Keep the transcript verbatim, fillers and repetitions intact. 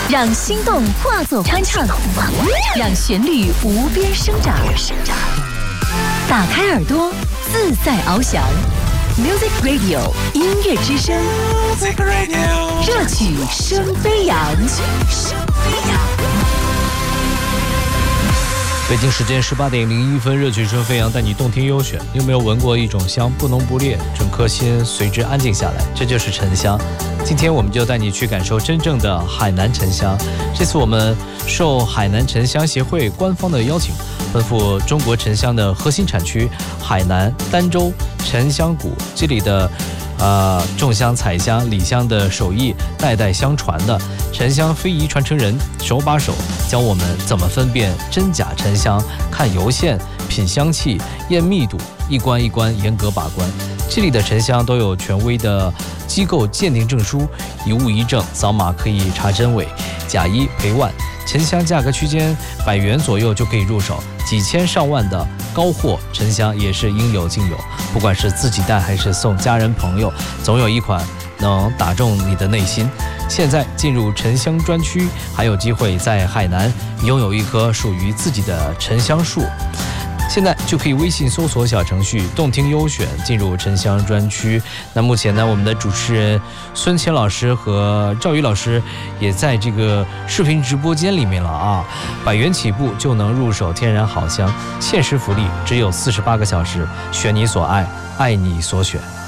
让心动化作欢唱，让旋律无边生长。打开耳朵，自在翱翔。Music Radio 音乐之声，热曲生飞扬。 北京时间十八点零一分，热曲声飞扬，带你动听优选。你有没有闻过一种香，不浓不烈，整颗心随之安静下来？这就是沉香。今天我们就带你去感受真正的海南沉香。这次我们受海南沉香协会官方的邀请，奔赴中国沉香的核心产区海南儋州沉香谷，这里的呃，种香、采香、理香的手艺代代相传的沉香非遗传承人手把手教我们怎么分辨真假沉香，看油线、品香气、验密度，一关一关严格把关。这里的沉香都有权威的机构鉴定证书，一物一证，扫码可以查真伪，假一赔万。沉香价格区间百元左右就可以入手，几千上万的高货沉香也是应有尽有。不管是自己带还是送家人朋友，总有一款能打中你的内心。现在进入沉香专区，还有机会在海南拥有一棵属于自己的沉香树。现在就可以微信搜索小程序动听优选进入沉香专区。那目前呢，我们的主持人孙乾老师和赵宇老师也在这个视频直播间里面了啊，百元起步就能入手天然好香，限时福利只有四十八个小时，选你所爱，爱你所选。